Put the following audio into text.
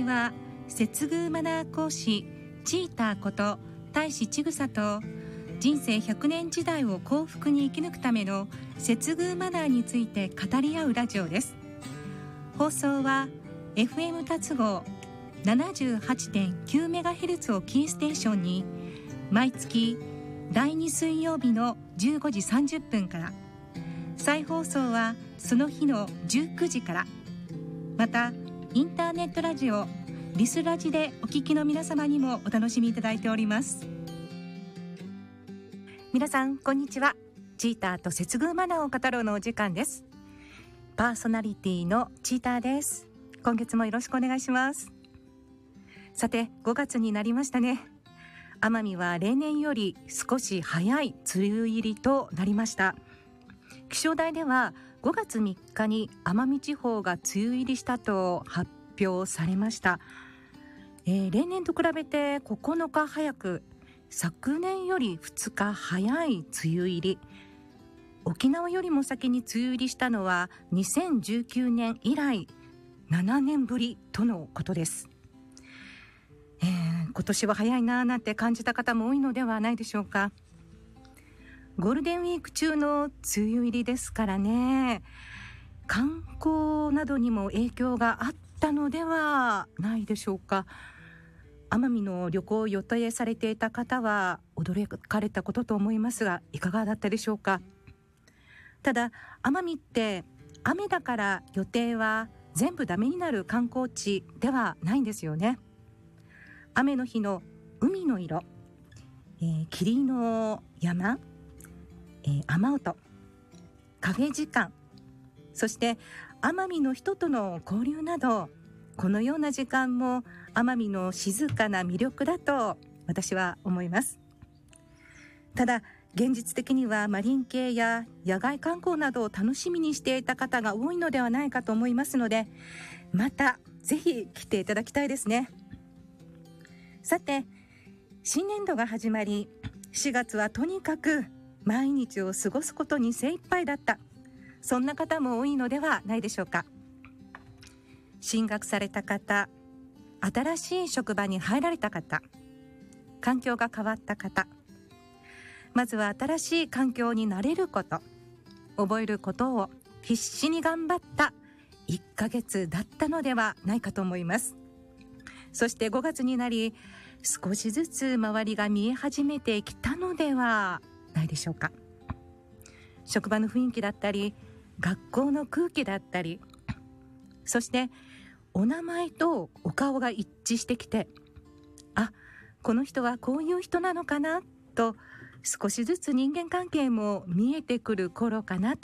は接遇マナー講師チーターこと大志ちぐさと、人生100年時代を幸福に生き抜くための接遇マナーについて語り合うラジオです。放送は FM 達合 78.9MHz をキーステーションに毎月第2水曜日の15時30分から、再放送はその日の19時から、またインターネットラジオリスラジでお聞きの皆様にもお楽しみいただいております。皆さんこんにちは。チーターと接遇マナーを語ろうのお時間です。パーソナリティのチーターです。今月もよろしくお願いします。さて、5月になりましたね。奄美は例年より少し早い梅雨入りとなりました。気象台では5月3日に奄美地方が梅雨入りしたと発表されました。例年と比べて9日早く、昨年より2日早い梅雨入り。沖縄よりも先に梅雨入りしたのは2019年以来7年ぶりとのことです。今年は早いななんて感じた方も多いのではないでしょうか。ゴールデンウィーク中の梅雨入りですからね、観光などにも影響があったのではないでしょうか。奄美の旅行を予定されていた方は驚かれたことと思いますが、いかがだったでしょうか。ただ奄美って雨だから予定は全部ダメになる観光地ではないんですよね。雨の日の海の色、霧の山、雨音、カフェ時間、そして奄美の人との交流など、このような時間も奄美の静かな魅力だと私は思います。ただ現実的にはマリン系や野外観光などを楽しみにしていた方が多いのではないかと思いますので、またぜひ来ていただきたいですね。さて、新年度が始まり、4月はとにかく毎日を過ごすことに精一杯だった、そんな方も多いのではないでしょうか。進学された方、新しい職場に入られた方、環境が変わった方、まずは新しい環境に慣れること、覚えることを必死に頑張った1ヶ月だったのではないかと思います。そして5月になり、少しずつ周りが見え始めてきたのではないでしょうか。職場の雰囲気だったり、学校の空気だったり、そしてお名前とお顔が一致してきて、あ、この人はこういう人なのかなと、少しずつ人間関係も見えてくる頃かなと